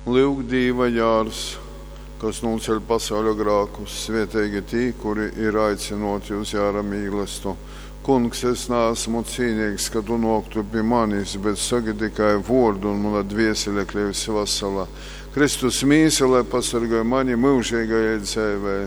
Lūk, Dieva jārs, kas noceļ pasaules grēkus, svētīgi tie, kuri ir aicinoti uz jāra mīlestību. Kungs, es neesmu cienīgs, ka tu noktu pie manis, bet saki tikai vārdu, un mana dvēsele kļūs vesela. Kristus mīsele pasargāja mani mūžīgajai dzīvei.